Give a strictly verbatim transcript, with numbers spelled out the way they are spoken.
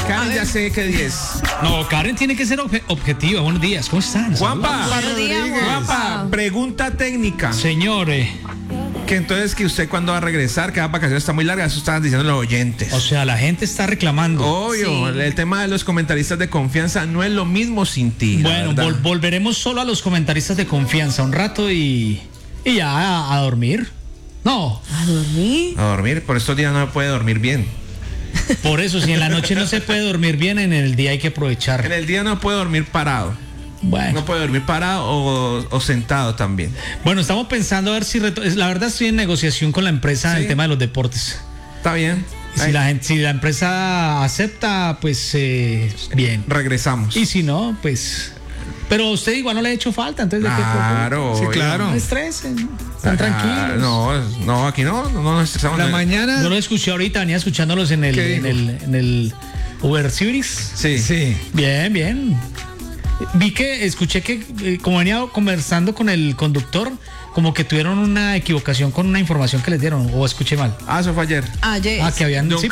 Karen ya sé que diez. No, Karen tiene que ser obje- objetiva. Buenos días, ¿cómo están? Juanpa, Buenos días, Juanpa, pregunta técnica. Señores, Que entonces que usted cuando va a regresar, que las vacaciones está muy largas, eso estaban diciendo los oyentes. o sea, la gente está reclamando. Obvio, Sí. el tema de los comentaristas de confianza no es lo mismo sin ti. la Bueno, verdad. vol- volveremos solo a los comentaristas de confianza un rato y, y ya a, a dormir. No, ¿A dormir? A dormir, por estos días no me puede dormir bien. por eso, si en la noche no se puede dormir bien, en el día hay que En aprovechar. el día no puede dormir parado. Bueno, No puede dormir parado o, o sentado también. bueno, estamos pensando a ver si... reto- La verdad estoy en negociación con la empresa en Sí. el tema de los deportes. Está bien. Si Ahí, la, gente, si la empresa acepta, pues eh, bien. regresamos. Y si no, pues... Pero a usted igual no le ha hecho falta, entonces ¿de qué preocupa? Claro. Sí, obvio. claro. No estresen, están Ah, tranquilos. No, no, aquí no, no nos estresamos. La No. mañana. Yo lo escuché ahorita, venía escuchándolos en el, ¿Qué en dijo? el, en el Uber Series. Sí. Sí. Bien, bien. Vi que, escuché que eh, como venía conversando con el conductor, como que tuvieron una equivocación con una información que les dieron, o escuché mal. Ah, eso fue ayer. Ayer. Ah, que habían... Yo sí,